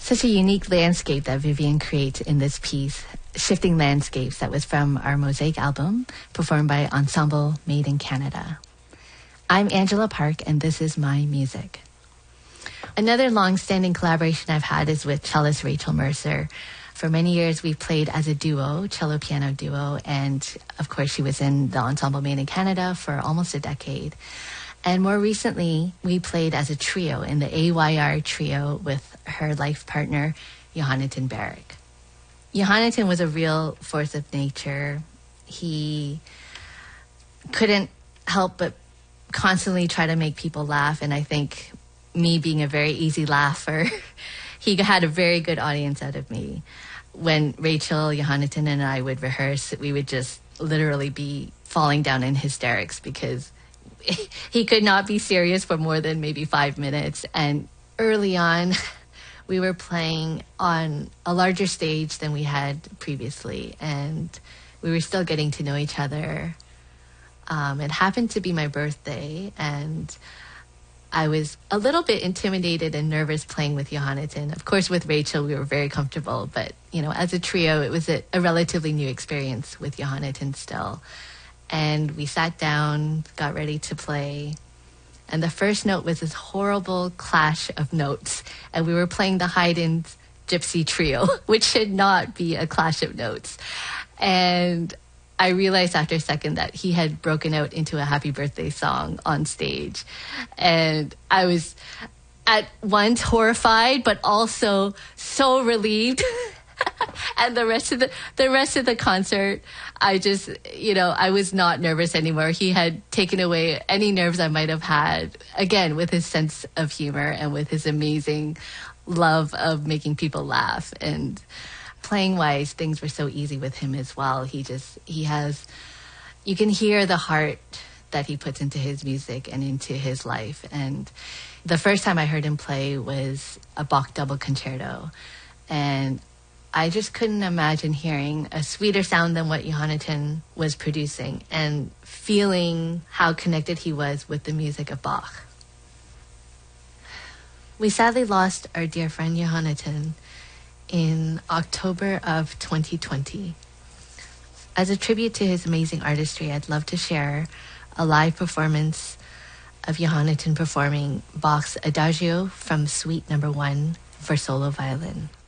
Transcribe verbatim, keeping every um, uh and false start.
Such a unique landscape that Vivian creates in this piece, Shifting Landscapes, that was from our Mosaic album, performed by Ensemble Made in Canada. I'm Angela Park, and this is my music. Another long-standing collaboration I've had is with cellist Rachel Mercer. For many years, we played as a duo, cello-piano duo, and of course, she was in the Ensemble Made in Canada for almost a decade. And more recently, we played as a trio in the A Y R trio with her life partner, Johannatan Barrick. Johannatan was a real force of nature. He couldn't help but constantly try to make people laugh, and I think me being a very easy laugher, he had a very good audience out of me. When Rachel, Johannatan, and I would rehearse, we would just literally be falling down in hysterics because he could not be serious for more than maybe five minutes. And early on, we were playing on a larger stage than we had previously, and we were still getting to know each other. Um, it happened to be my birthday, and I was a little bit intimidated and nervous playing with Johannatan. Of course, with Rachel, we were very comfortable, but, you know, as a trio, it was a, a relatively new experience with Johannatan still. And we sat down, got ready to play, and the first note was this horrible clash of notes, and we were playing the Haydn's Gypsy Trio, which should not be a clash of notes. And I realized after a second that he had broken out into a happy birthday song on stage. And I was at once horrified, but also so relieved. And the rest of the the rest of the concert, I just, you know, I was not nervous anymore. He had taken away any nerves I might have had, again, with his sense of humor and with his amazing love of making people laugh. And playing-wise, things were so easy with him as well. He just, he has, you can hear the heart that he puts into his music and into his life. And the first time I heard him play was a Bach double concerto. And I just couldn't imagine hearing a sweeter sound than what Johannatan was producing and feeling how connected he was with the music of Bach. We sadly lost our dear friend Johannatan in October of twenty twenty. As a tribute to his amazing artistry, I'd love to share a live performance of Johannatan performing Bach's Adagio from Suite Number One for solo violin.